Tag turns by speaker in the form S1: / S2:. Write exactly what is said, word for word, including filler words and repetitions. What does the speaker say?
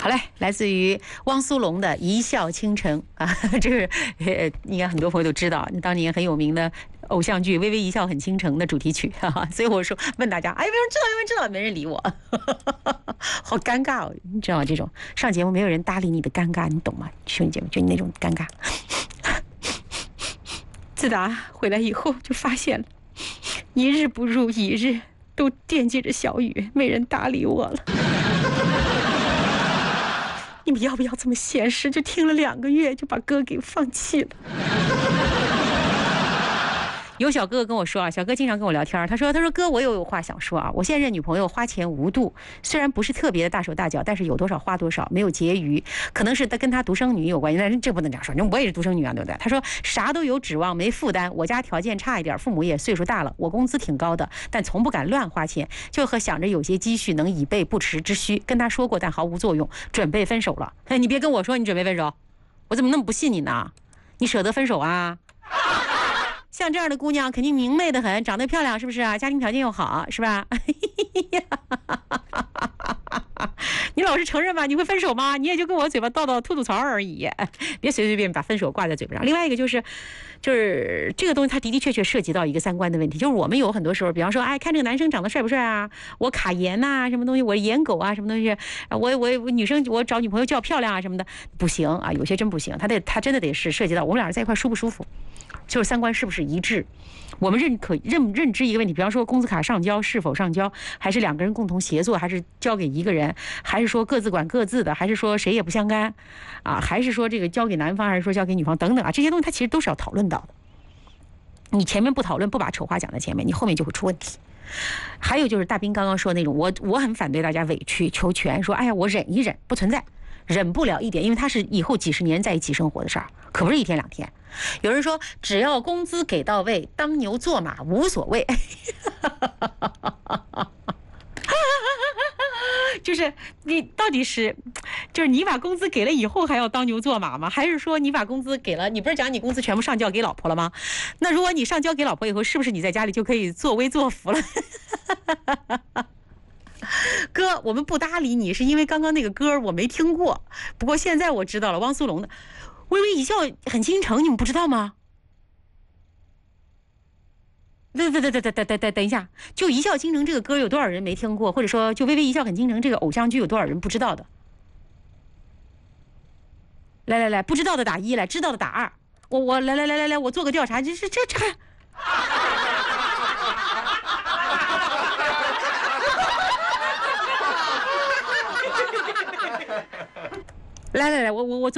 S1: 好嘞，来自于汪苏泷的《一笑倾城》啊，这个呃应该很多朋友都知道，当年很有名的偶像剧《微微一笑很倾城》的主题曲，哈哈，所以我说问大家，哎，有没有人知道？有没有人知道？没人理我，好尴尬哦，你知道吗？这种上节目没有人搭理你的尴尬，你懂吗？兄弟姐妹，就你那种尴尬。自打回来以后，就发现了，一日不如一日，都惦记着小雨，没人搭理我了。你们要不要这么现实？就听了两个月就把歌给放弃了。有小哥哥跟我说啊，小哥经常跟我聊天，他说他说哥，我有话想说啊，我现任女朋友花钱无度，虽然不是特别的大手大脚，但是有多少花多少，没有结余，可能是他跟他独生女有关系，但是这不能这样说，我也是独生女啊，对不对？他说啥都有指望没负担，我家条件差一点，父母也岁数大了，我工资挺高的，但从不敢乱花钱，就和想着有些积蓄能以备不时之需，跟他说过但毫无作用，准备分手了。哎，你别跟我说你准备分手，我怎么那么不信你呢？你舍得分手啊？像这样的姑娘肯定明媚的很，长得漂亮是不是啊？家庭条件又好是吧？你老实承认吧，你会分手吗？你也就跟我嘴巴叨叨吐吐槽而已，别随随便把分手挂在嘴巴上。另外一个就是，就是这个东西它的的确确涉及到一个三观的问题，就是我们有很多时候，比方说，哎，看这个男生长得帅不帅啊？我卡颜呐、啊，什么东西？我颜狗啊，什么东西？我我我女生我找女朋友叫漂亮啊什么的，不行啊，有些真不行，他得他真的得是涉及到我们俩人在一块舒不舒服。就是三观是不是一致？我们认可认认知一个问题，比方说工资卡上交是否上交，还是两个人共同协作，还是交给一个人，还是说各自管各自的，还是说谁也不相干啊？还是说这个交给男方，还是说交给女方等等啊？这些东西它其实都是要讨论到的。你前面不讨论，不把丑话讲在前面，你后面就会出问题。还有就是大兵刚刚说那种，我我很反对大家委曲求全，说哎呀我忍一忍，不存在。忍不了一点，因为他是以后几十年在一起生活的事儿，可不是一天两天。有人说只要工资给到位，当牛做马无所谓。就是你到底是，就是你把工资给了以后还要当牛做马吗？还是说你把工资给了，你不是讲你工资全部上交给老婆了吗？那如果你上交给老婆以后，是不是你在家里就可以作威作福了？哥，我们不搭理你，是因为刚刚那个歌我没听过，不过现在我知道了，汪苏泷的《微微一笑很倾城》，你们不知道吗？等等等等等等等等一下，就《一笑倾城》这个歌有多少人没听过，或者说就《微微一笑很倾城》这个偶像剧有多少人不知道的？来来来，不知道的打一，来知道的打二。我我来来来来来，我做个调查，这这这这看。来来来，我我我做。